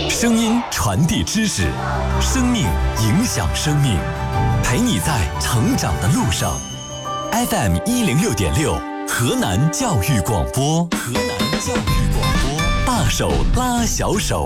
声音传递知识，生命影响生命，陪你在成长的路上。FM 106.6，河南教育广播，河南教育广播，大手拉小手。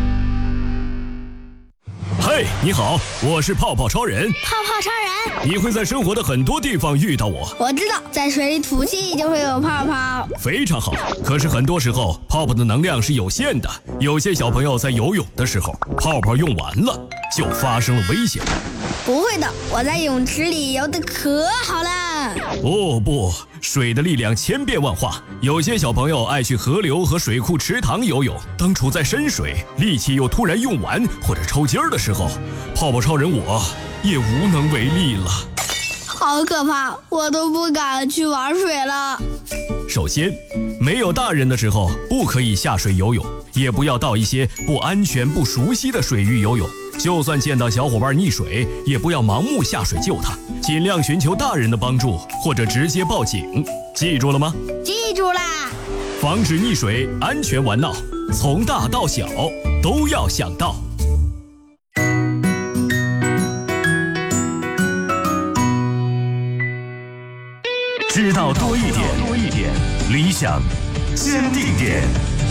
嘿，你好，我是泡泡超人。 泡泡超人， 你会在生活的很多地方遇到我。 我知道，在水里吐气就会有泡泡。 非常好，可是很多时候泡泡的能量是有限的，有些小朋友在游泳的时候，泡泡用完了，就发生了危险。 不会的，我在泳池里游得可好了。 哦不，水的力量千变万化，有些小朋友爱去河流和水库池塘游泳，当处在深水，力气又突然用完或者抽筋儿的时候，泡泡超人我也无能为力了。 好可怕，我都不敢去玩水了。 首先，没有大人的时候不可以下水游泳，也不要到一些不安全不熟悉的水域游泳，就算见到小伙伴溺水，也不要盲目下水救他，尽量寻求大人的帮助，或者直接报警。记住了吗？ 记住啦！ 防止溺水，安全玩闹，从大到小都要想到。 知道多一点，理想坚定点。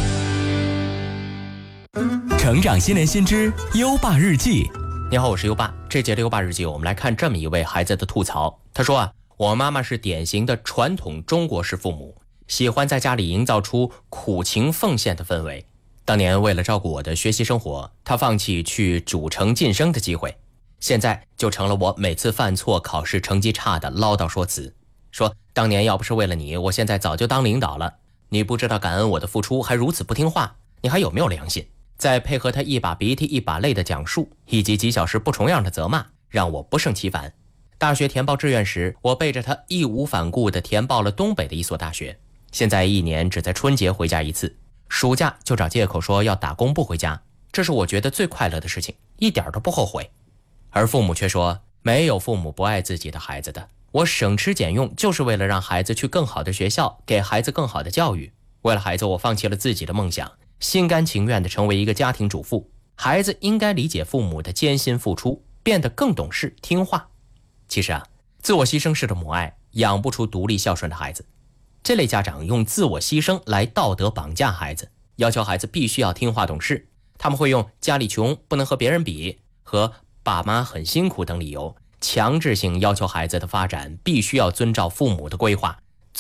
成长新年新知优爸日记。 你好，我是优爸。这节的优爸日记，我们来看这么一位孩子的吐槽。他说我妈妈是典型的传统中国式父母，喜欢在家里营造出苦情奉献的氛围。当年为了照顾我的学习生活，她放弃去主城晋升的机会，现在就成了我每次犯错、考试成绩差的唠叨说辞。说当年要不是为了你，我现在早就当领导了。你不知道感恩我的付出，还如此不听话，你还有没有良心？再配合他一把鼻涕一把泪的讲述，以及几小时不重样的责骂，让我不胜其烦。大学填报志愿时，我背着他义无反顾地填报了东北的一所大学。现在一年只在春节回家一次，暑假就找借口说要打工不回家，这是我觉得最快乐的事情，一点都不后悔。而父母却说，没有父母不爱自己的孩子的，我省吃俭用就是为了让孩子去更好的学校，给孩子更好的教育。为了孩子，我放弃了自己的梦想，心甘情愿地成为一个家庭主妇。孩子应该理解父母的艰辛付出，变得更懂事听话。其实自我牺牲式的母爱养不出独立孝顺的孩子。这类家长用自我牺牲来道德绑架孩子，要求孩子必须要听话懂事。他们会用家里穷不能和别人比和爸妈很辛苦等理由，强制性要求孩子的发展必须要遵照父母的规划，